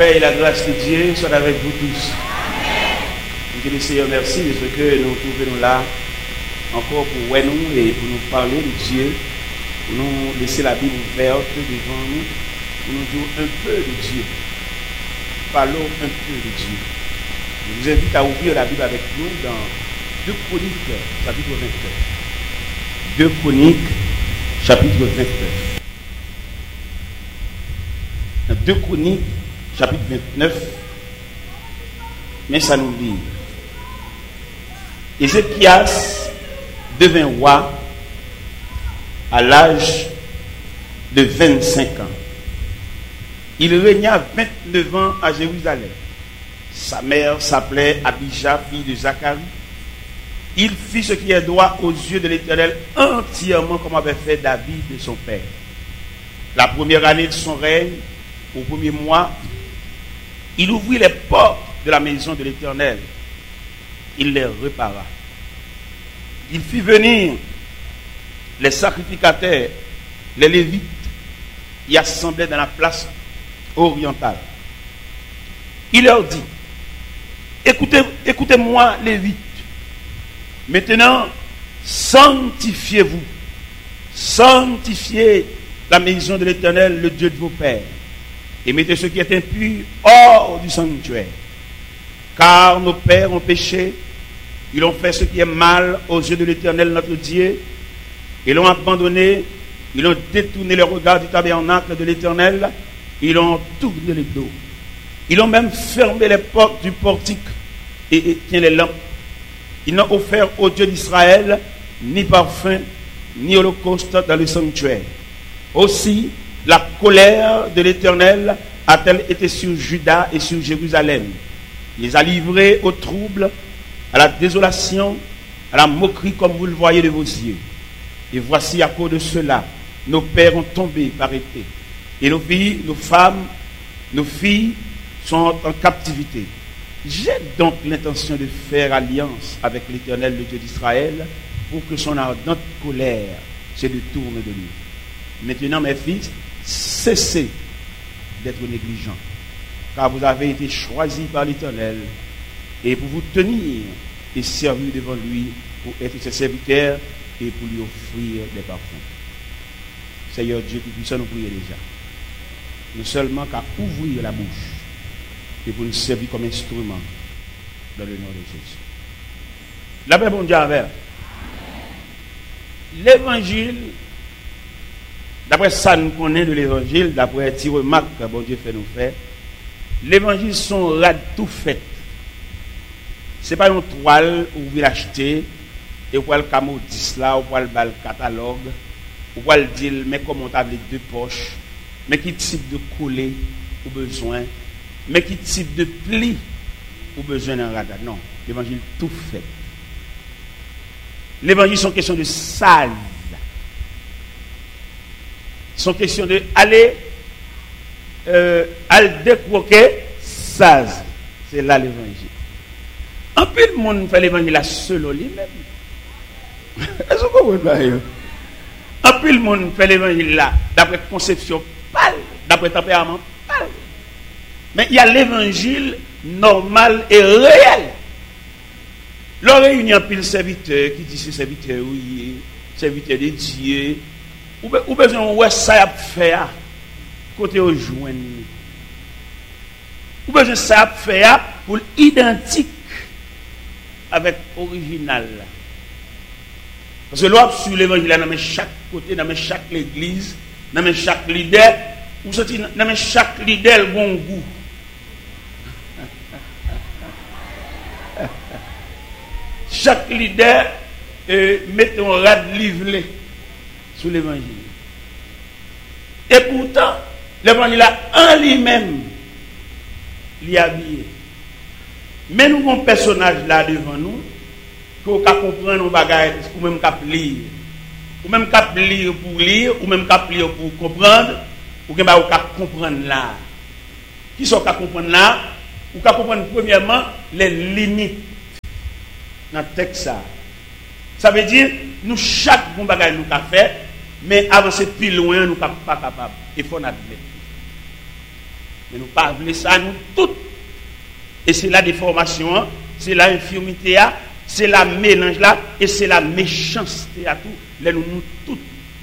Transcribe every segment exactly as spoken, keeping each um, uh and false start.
paix et la grâce de Dieu soient avec vous tous. Que le Seigneur merci parce que nous trouvons là encore pour ouais nous et pour nous parler de Dieu, pour nous laisser la Bible ouverte devant nous, pour nous dire un peu de Dieu. Parlons un peu de Dieu. Je vous invite à ouvrir la Bible avec nous dans deux Chroniques, chapitre vingt-neuf. deux Chroniques, chapitre vingt-neuf. Dans deux Chroniques, chapitre vingt-neuf, mais ça nous dit. Ézéchias devint roi à l'âge de vingt-cinq ans. Il régna vingt-neuf ans à Jérusalem. Sa mère s'appelait Abijah, fille de Zacharie. Il fit ce qui est droit aux yeux de l'Éternel entièrement comme avait fait David de son père. La première année de son règne, au premier mois, il ouvrit les portes de la maison de l'Éternel. Il les repara. Il fit venir les sacrificateurs, les Lévites, y assemblaient dans la place orientale. Il leur dit, écoutez, écoutez-moi, Lévites, maintenant, sanctifiez-vous, sanctifiez la maison de l'Éternel, le Dieu de vos pères, et mettez ce qui est impur hors du sanctuaire. Car nos pères ont péché, ils ont fait ce qui est mal aux yeux de l'Éternel notre Dieu, ils l'ont abandonné, ils ont détourné le regard du tabernacle de l'Éternel, ils ont tourné le dos. Ils ont même fermé les portes du portique et éteint les lampes. Ils n'ont offert au Dieu d'Israël ni parfum, ni holocauste dans le sanctuaire. Aussi, la colère de l'Éternel a-t-elle été sur Juda et sur Jérusalem. Il les a livrés au trouble, à la désolation, à la moquerie comme vous le voyez de vos yeux. Et voici à cause de cela, nos pères ont tombé par épée. Et nos filles, nos femmes, nos filles sont en captivité. J'ai donc l'intention de faire alliance avec l'Éternel, le Dieu d'Israël, pour que son ardente colère se détourne de lui. Maintenant, mes fils, cessez d'être négligents, car vous avez été choisis par l'Éternel, et pour vous tenir et servir devant lui, pour être ses serviteurs et pour lui offrir des parfums. Seigneur Dieu Tout-Puissant, nous prions déjà. Nous seulement qu'à ouvrir la bouche et pour nous servir comme instrument dans le nom de Jésus. La paix, bon Dieu avec. L'évangile, d'après ça nous connaissons de l'évangile, d'après les remarques que bon Dieu fait nous faire, l'évangile sont rad tout fait. Ce n'est pas une toile où vous l'achetez et vous le camodis là, ou vous le catalogue, ou vous le dire, mais comment on a les deux poches, mais qui type de coller ou besoin, mais qui type de pli ou besoin d'un radar. Non, l'évangile tout fait. L'évangile sont question de sale. Sont question de aller euh, aller décroquer saz. C'est là l'évangile. En plus le monde fait l'évangile là selon lui-même. Est-ce que vous comprenez? En plus le monde fait l'évangile là d'après conception pâle, d'après tempérament pâle. Mais il y a l'évangile normal et réel. L'on réunit un pile serviteur qui dit c'est serviteur oui, serviteur de Dieu. Ou, be, ou besoin ouais ça a faire côté au joindre. Ou besoin ça a faire pour identique avec original. Parce que l'on sur l'évangile dans chaque côté, dans chaque église, dans chaque leader, ou dans chaque leader bon goût. Chaque leader euh, met un rad livré sur l'évangile. Et pourtant, l'évangile en lui-même, il est habillé. Mais nous avons un personnage là devant nous, qu'on peut comprendre nos bagages, ou même qu'à lire. Ou même qu'à lire pour lire, ou même qu'à lire pour comprendre, ou qu'à comprendre là. Qui sont qu'à comprendre là? Ou qu'à comprendre premièrement les limites dans le texte ça. Ça veut dire, nous, chaque bon bagage nous avons fait, mais avancer plus loin, nous ne sommes pas capables. Il faut admettre. Mais nous pas voulons ça, nous toutes. Et c'est la déformation, c'est la infirmité, c'est la mélange là, et c'est la méchanceté à tout. Là, nous, nous toutes.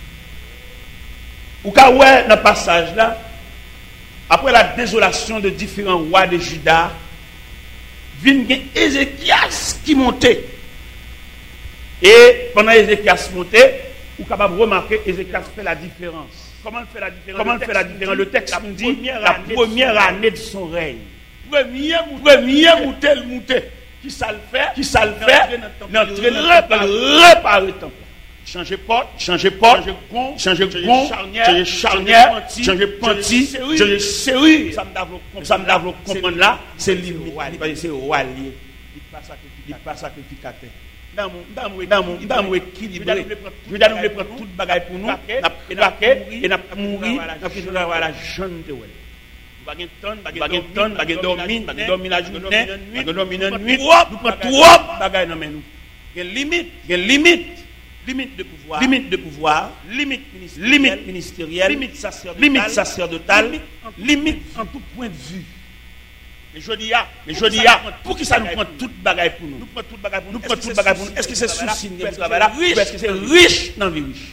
Ou quand ouais, dans le passage là, après la désolation de différents rois de Juda, vient Ézéchias qui montait. Et pendant Ézéchias montait, vous êtes capable de remarquer Ézéchias fait la différence. Comment il fait la différence? Comment il fait la différence? Le texte nous dit la première année de son règne. Premier moutel mouté. Qui ça le fait? Qui ça le fait? N'entrer réparer le temple. Changer porte, changer porte, changer gond, changer charnière, changer panty, changer serrure. Ça me lave le comprendre là, c'est limite. C'est roi lié. Il pas sacrificateur. Dans mon équilibré. Je vais nous prendre toute bagaille pour nous. Et nous mourir. Nous avons la jeune de ouais. Bagay ton, bagay dormir, bagay dormir la journée, bagay dormir la nuit. Nous prenons trop bagay dans nous. Il y a une limite, il y a une limite. Limite de pouvoir, limite de pouvoir, limite ministérielle, limite ministérielle, limite sacerdotale, limite sacerdotale, limite en tout point de vue. Mais je dis, mais je dis, pour qui ça nous prend toute bagaille pour nous? Nous prenons toute bagaille pour nous. Nous prenons toute bagaille pour nous. Est-ce que c'est souci de travail là? Ou est-ce que c'est riche dans la vie riche?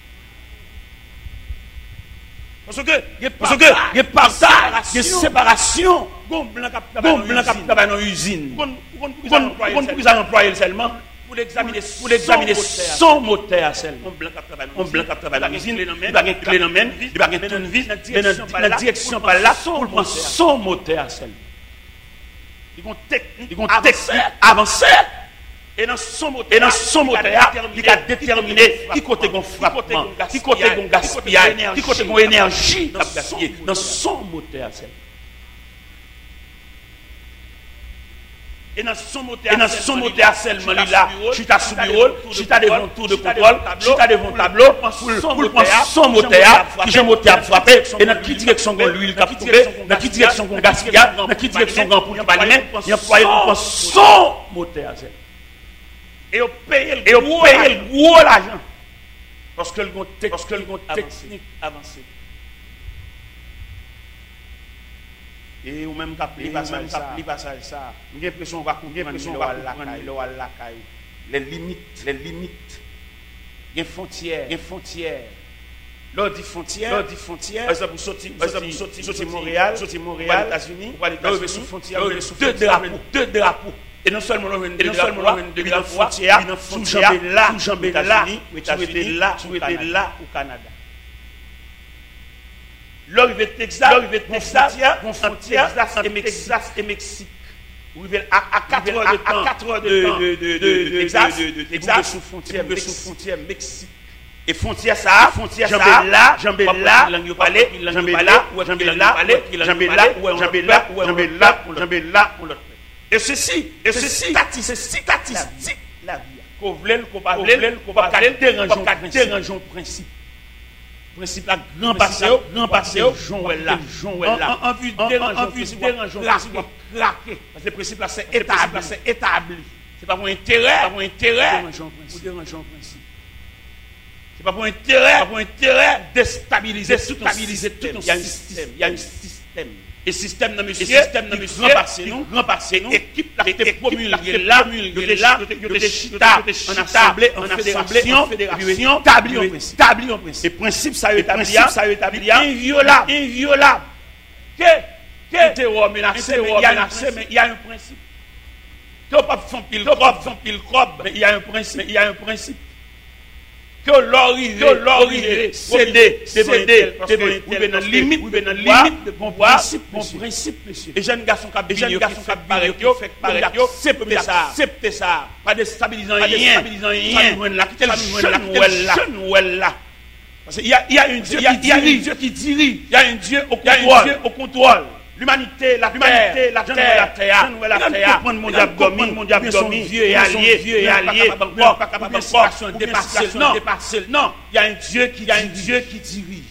Parce que, parce que, il y a partage, il y a séparation. Gon blanc qui travaille dans l'usine. Gon pour ça employer seulement. Pour l'examiner, pour l'examiner son moteur seulement. On blanc qui travaille dans l'usine, il va gagner clé dans main, il va gagner une vis, dans la direction par là, pour prendre son moteur seulement. Ils vont technique, ils vont technique avancer. Et dans son moteur, et dans son moteur, il a déterminé qui côté gon frappement, qui côté gon gaspillage, qui côté gon énergie dans son moteur seulement. Et dans son moteur, et dans son moteur seulement là, je suis à sous bureau, je suis à devant tour de contrôle, je suis à devant tableau, pour prendre son moteur, qui j'ai moteur frappé, et dans quelle direction gon l'huile qui a tombé, dans quelle direction gon gaspillage, dans quelle direction gon pour pas lui, il emploie pour son moteur seulement. Et on paye le gros l'argent. Parce que le gros technique avancé. Et ou même cap li passage ça, li passage ça. J'ai l'impression on va comprendre la caille. Les limites, les limites. Il y a frontières, il y a frontières. Lors dit frontière, lors dit frontière. Par exemple, sortir, par exemple, sortir, sortir Montréal, sortir Montréal, États-Unis, on va aller sous frontière, deux drapeaux, deux drapeaux. Et non seulement on et non seulement on depuis la frontière, sous jambé là, sous jambé là, États-Unis, là, sous été là au Canada. L'arrivée de Texas, l'arrivée de Texas, frontière Texas et Mexique. Vous arrivez à quatre heures de temps, quatre heures de temps de Texas, de Texas sous frontière, sous frontière Mexique. Et frontière ça, frontière ça, là, jambé là, jambé là, jambé là, jambé là, jambé là, jambé là, jambé là, jambé là, pour l'autre. Et ceci, et ceci, c'est statistique la vie. Qu'on voulait, qu'on pas voulait, qu'on pas dérangeons le principe. Principe la grand passé, grand passé, Jean là, Jean là. En vue de dérangeons le principe craquer. Parce que le principe là c'est établi, c'est établi. C'est pas pour intérêt, pas pour intérêt, pour déranger le principe. C'est pas pour intérêt, pas pour intérêt déstabiliser, stabiliser tout un système. Il y a un système. Et système dans monsieur, système dans monsieur, grand passé nous, grand passé nous, équipe la était promulguée là, promulguée là, de chita, en assemblée, en fédération, fédération, établi en principe, établi en principe. Et principe ça établi, ça établi, inviolable, inviolable. Que, que terror menacé, mais il y a un principe. Que pas font pile crobe, font pile crobe, mais il y a un principe, il y a un principe. Que l'origine, que l'origine, céder, céder, parce que vous venez dans limite, vous venez dans limite de bon principe, bon principe, monsieur. Et jeunes garçons qui jeunes garçons qui paraît, fait paraît, accepter ça, accepter ça, pas déstabilisant rien, déstabilisant rien, là, jeune là, parce qu'il y a, il y a un Dieu, il y a un Dieu qui dirige, il y a un Dieu au contrôle, au contrôle. L'humanité, la l'humanité, la terre, la terre, la terre, mon diable dormi, mon diable dormi, vieux et allié, vieux et allié, pas capable de situation dépasser, non, dépasser, non, il y a un Dieu qui, il y a un Dieu qui dirige.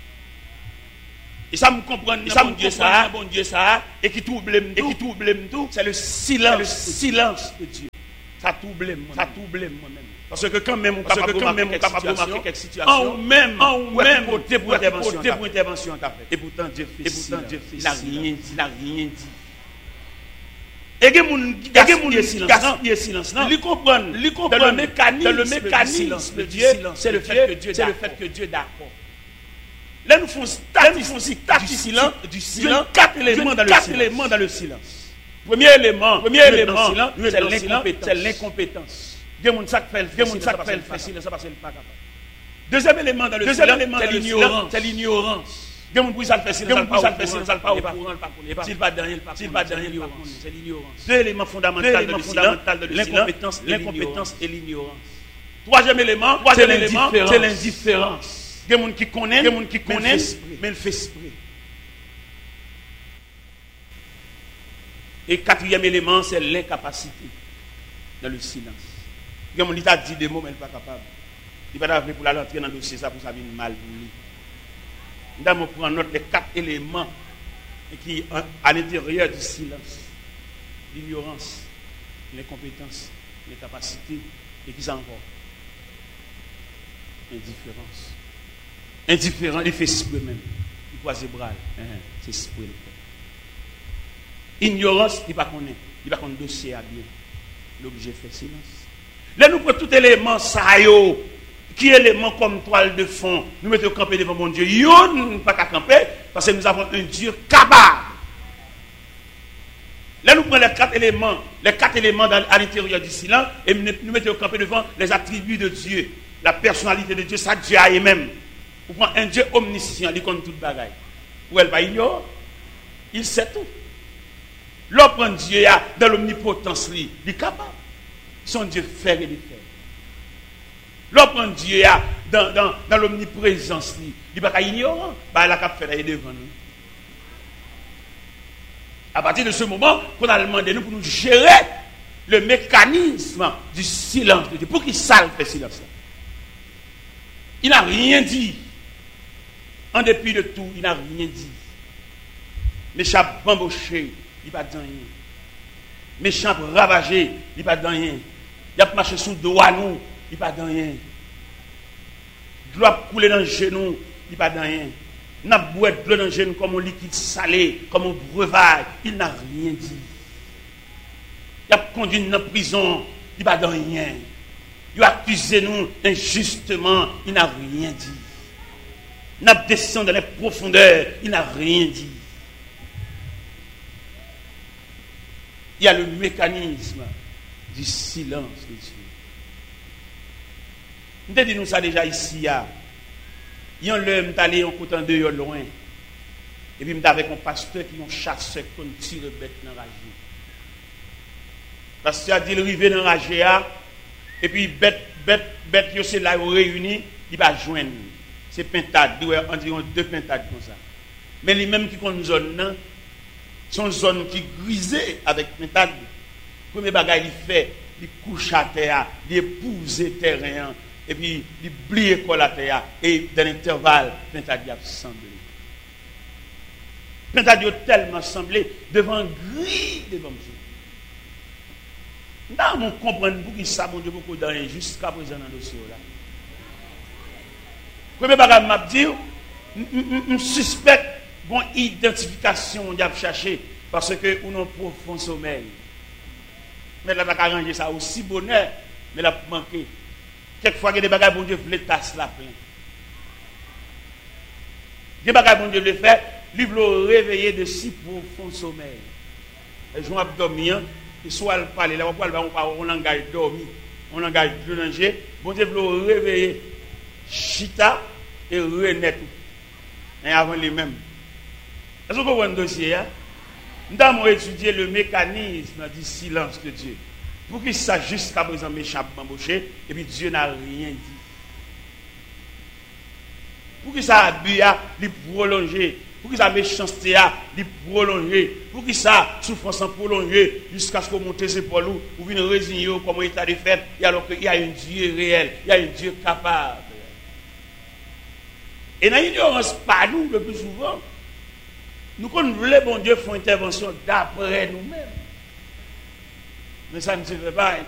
Et ça me comprend, ça me Dieu ça, bon Dieu ça, et qui trouble et qui trouble tout, c'est le silence, le silence de Dieu. Ça trouble moi, ça trouble moi-même. Parce que quand même, on Parce que capable quand même, on capable de de remarquer quelques en situations, ou même, en ou même, côté pour intervention, côté pour intervention, et pourtant Dieu fait Et pourtant Dieu fait il n'a silence. rien dit, il n'a rien dit. Et que moun qui gaspille silence, gaspille silence, non? lui comprendre, lui Dans comprendre le mécanisme, dans le mécanisme de de Dieu, Dieu, c'est le de fait Dieu, que Dieu c'est le d'accord. fait que Dieu est d'accord. Là, nous faisons statistique du silence, du silence, quatre éléments dans le quatre silence. éléments dans le silence. Premier élément, Premier dans le élément, silence, c'est c'est l'incompétence. l'incompétence. C'est l'incompétence. Il y a des gens qui fait Il y a des gens qui silence fait parce silence parce qu'ils qu'ils ne ne sont sont pas capables. Deuxième élément dans le Deuxième silence, élément c'est dans le l'ignorance. silence, c'est l'ignorance. Il y a des gens qui fait silence, Il y a des gens qui pas fait silence, pas pas au au courant, courant, pas au courant. S'il pas dans rien, pas S'il pas dans rien, l'ignorance. pas C'est l'ignorance. Deux éléments fondamentaux Deux de éléments le fondamentaux de silence, le l'incompétence, silence, l'incompétence et l'ignorance. Troisième élément, Troisième c'est élément, l'indifférence. c'est l'indifférence. Il y a des gens qui connaissent, Il y a des gens qui mais connaissent, ils mais ils font esprit. Et quatrième élément, c'est l'incapacité dans le silence. Il y a des gens qui ont dit des mots, mais ils ne sont pas capables. Il va pas pour l'entrer dans le dossier, ça pour ça vient mal pour lui. Nous allons prendre note des quatre éléments qui à l'intérieur du silence. L'ignorance, l'incompétence, l'incapacité, et qui ça encore? Indifférence. Indifférent, il fait esprit même. Il croise les bras. C'est esprit. Ignorance, il ne connaît pas. Il ne connaît pas le dossier à bien. L'objet fait silence. Là, nous prenons tout élément, ça y est. Qui est élément comme toile de fond? Nous mettons camper devant mon Dieu. Yo, nous ne pas qu'à camper parce que nous avons un Dieu capable. Là, nous prenons les quatre éléments, les quatre éléments dans, à l'intérieur du silence et nous, nous mettons camper devant les attributs de Dieu, la personnalité de Dieu, ça Dieu a même. Vous prenez un Dieu omniscient, il connaît toute bagaille. Ou elle va ignorer, il sait tout. L'autre prend Dieu dans l'omnipotence, il est capable. Son Dieu fait et défait. L'homme prend Dieu dans, dans, dans l'omniprésence, il n'est pas ignorant, il a qu'à faire devant nous. À partir de ce moment, qu'on a demandé nous pour nous gérer le mécanisme du silence de Dieu. Pour qu'il salle fait silence. Il n'a rien dit. En dépit de tout, il n'a rien dit. Méchant bamboché, il n'a pas dit rien. Méchant ravagé, il n'a pas dit rien. Il a marché sous le doigt nous. Il n'y a pas de rien. L'eau couler dans le genou, il n'y a pas de rien. Il n'a pas de l'eau dans le genou comme un liquide salé, comme un breuvage. Il n'a rien dit. Il a conduit dans la prison, il n'y a pas de rien. Il a accusé nous injustement, il n'a rien dit. Il a descendu dans les profondeurs, il n'a rien dit. Il y a le mécanisme du silence de Dieu. Nous avons dit nous ça déjà ici. Il y a un homme qui est allé en côté de loin. Et puis, je suis avec un pasteur qui est un chasseur qui tire bête dans la rage. Le pasteur a dit, il arrive dans la rage. Et puis, bête, bête, bête, c'est là où réuni, il va joindre. C'est pintade, on dit deux pintades comme ça. Mais les mêmes qui ont une zone, sont une zone qui est grisée avec pintade. Le premier bagage, il fait, il couche à terre, il épouse le terrain. Et puis, il blie l'école à terre. Et dans l'intervalle, Pentadi a semblé. Pentadi a tellement semblé devant gris devant Dieu. Nous comprenons pour qui ça, mon Dieu, beaucoup dans jusqu'à présent dans le dossier là. Premier bagage m'a dit, je suspecte bon identification d'y chercher parce que on a un profond sommeil. Mais là, on a arrangé ça aussi bonheur, mais là, manqué. Quelquefois, il y a des bagages, bon Dieu, voulait tasser la plein. Il y a des bagages, bon Dieu, voulait faire, il voulait réveiller de si profond sommeil. Et je vais dormir, et soit le parler, là, on parle, on engage dormir, on engage plonger, bon Dieu, voulait réveiller chita et renaître. Et avant les mêmes. Est-ce que vous voyez un dossier? Nous avons étudié le mécanisme du silence de Dieu. Pour qu'il sache jusqu'à présent méchant embauché, et puis Dieu n'a rien dit. Pour qu'il ça abus, il prolonger. Pour qu'il ça méchanceté, il prolonger. Pour qu'il ça souffrance prolonger jusqu'à ce qu'on monte ses épaules ou vienne résigner comme état de fait, et alors qu'il y a un Dieu réel, il y a un Dieu capable. Et dans l'ignorance, pas nous le plus souvent, nous qu'on voulait bon Dieu faire intervention d'après nous-mêmes. Mais ça ne se fait pas.